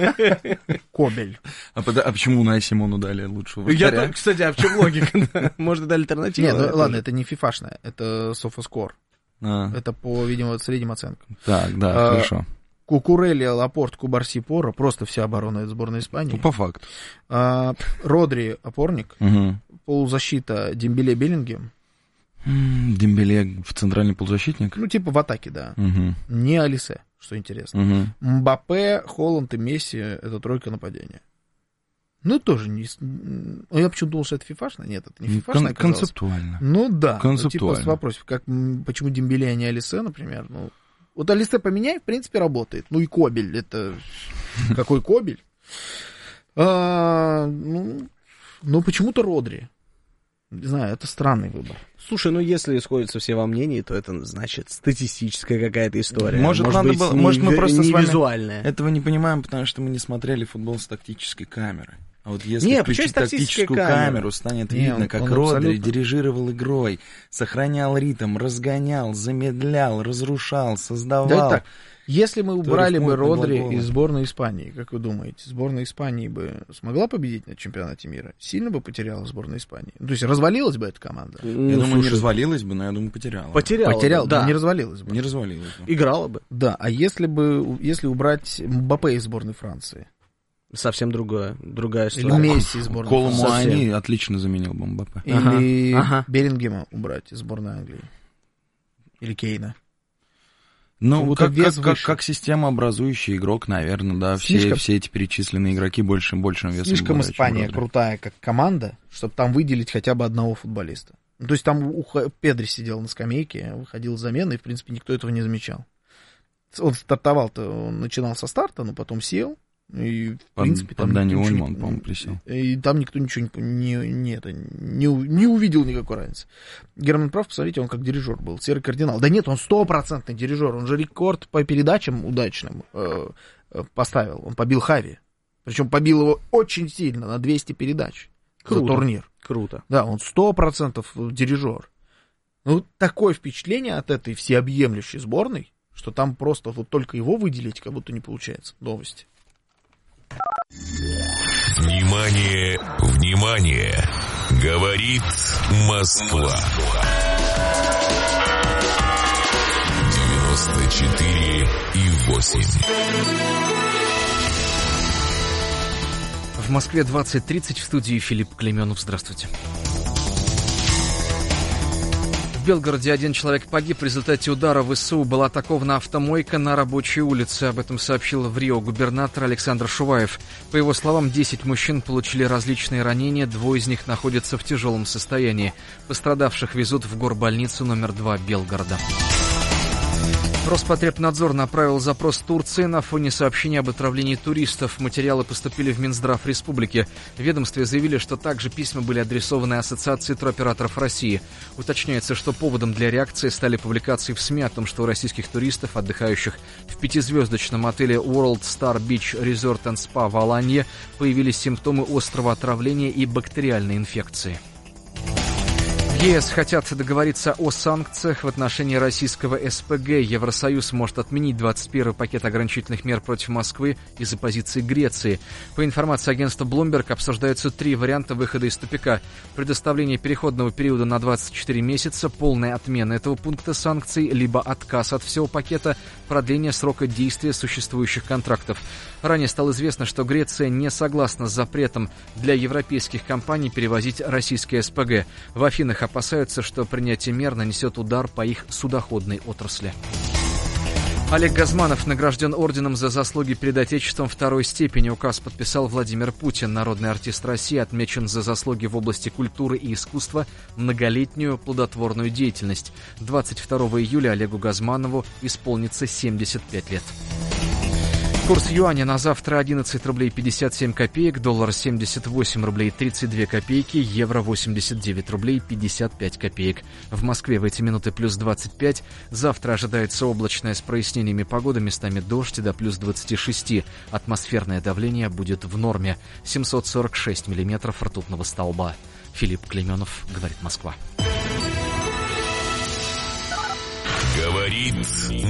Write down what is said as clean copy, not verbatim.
Кобель. А почему Унай Симону дали лучшего вратаря? Кстати, а в чем логика? Может, дали альтернативу? Нет, ну ладно, это не фифашная, это SofaScore. Это по, видимо, средним оценкам. Так, да, хорошо. Кукурелли, Лапорт, Кубарси, Порро, просто вся оборона сборной Испании. Ну, по факту. Родри, опорник, полузащита Дембеле, Беллингем. Дембеле в центральный полузащитник? Ну, типа в атаке, да. Не Алисе, что интересно. Мбаппе, Холланд и Месси — это тройка нападения. Ну, тоже не... Я почему-то думал, что это фифашно. Нет, это не фифашно. Концептуально. Ну, да. Концептуально. Ну, типа вопрос, почему Дембеле, а не Алисе, например? Ну, вот Алисе поменяй, в принципе, работает. Ну, и Кобель. Это... Какой Кобель? Ну, почему-то Родри. Не знаю, это странный выбор. Слушай, ну если сходятся все во мнении, то это значит статистическая какая-то история. Может мы просто не с вами визуальная. Этого не понимаем, потому что мы не смотрели футбол с тактической камеры. А вот если включить тактическую камеру, станет видно, как Родри дирижировал игрой, сохранял ритм, разгонял, замедлял, разрушал, создавал. Да, так. Если мы убрали бы Родри из сборной Испании, как вы думаете, сборная Испании бы смогла победить на чемпионате мира? Сильно бы потеряла сборная Испании? То есть развалилась бы эта команда? Я думаю, не развалилась бы, но я думаю, потеряла. Потеряла, да. Но не развалилась бы. Не развалилась бы. Играла бы. Да, а если убрать Мбаппе из сборной Франции? Совсем другая история. Или Месси из сборной Колу Муани отлично заменил бы Мбаппе. Или Беллингема убрать из сборной Англии? Или Кейна? Ну, вот как системообразующий игрок, наверное, да. Все эти перечисленные игроки большим весом. Слишком Испания крутая как команда, чтобы там выделить хотя бы одного футболиста. Ну, то есть там Педри сидел на скамейке, выходил с замены, и, в принципе, никто этого не замечал. Он стартовал-то, он начинал со старта, но потом сел. И, в принципе, там Дани Ольман, по-моему, присел. И там никто ничего не увидел никакой разницы. Герман прав, посмотрите, он как дирижер был, серый кардинал. Да нет, он 100% дирижер, он же рекорд по передачам удачным поставил. Он побил Хави. Причем побил его очень сильно, на 200 передач. За турнир. Круто. Да, он 100% дирижер. Ну, такое впечатление от этой всеобъемлющей сборной, что там просто вот только его выделить как будто не получается. Новости. Внимание, внимание! Говорит Москва. 94,8. В Москве 20:30, в студии Филипп Клейменов. Здравствуйте. В Белгороде один человек погиб в результате удара ВСУ. Была атакована автомойка на рабочей улице. Об этом сообщил в Рио губернатор Александр Шуваев. По его словам, 10 мужчин получили различные ранения, 2 из них находятся в тяжелом состоянии. Пострадавших везут в горбольницу номер 2 Белгорода. Роспотребнадзор направил запрос Турции на фоне сообщения об отравлении туристов. Материалы поступили в Минздрав Республики. В ведомстве заявили, что также письма были адресованы Ассоциации туроператоров России. Уточняется, что поводом для реакции стали публикации в СМИ о том, что у российских туристов, отдыхающих в 5-звездочном отеле World Star Beach Resort and Spa в Аланье, появились симптомы острого отравления и бактериальной инфекции. В ЕС хотят договориться о санкциях в отношении российского СПГ. Евросоюз может отменить 21-й пакет ограничительных мер против Москвы из-за позиции Греции. По информации агентства Bloomberg, обсуждаются 3 варианта выхода из тупика. Предоставление переходного периода на 24 месяца, полная отмена этого пункта санкций, либо отказ от всего пакета, продление срока действия существующих контрактов. Ранее стало известно, что Греция не согласна с запретом для европейских компаний перевозить российские СПГ. В Афинах опасаются, что принятие мер нанесет удар по их судоходной отрасли. Олег Газманов награжден орденом за заслуги перед Отечеством 2-й степени. Указ подписал Владимир Путин. Народный артист России отмечен за заслуги в области культуры и искусства, многолетнюю плодотворную деятельность. 22 июля Олегу Газманову исполнится 75 лет. Курс юаня на завтра 11 рублей 57 копеек, доллар 78 рублей 32 копейки, евро 89 рублей 55 копеек. В Москве в эти минуты плюс 25. Завтра ожидается облачная с прояснениями погоды, местами дождь до плюс 26. Атмосферное давление будет в норме. 746 миллиметров ртутного столба. Филипп Клейменов, говорит Москва. Говорит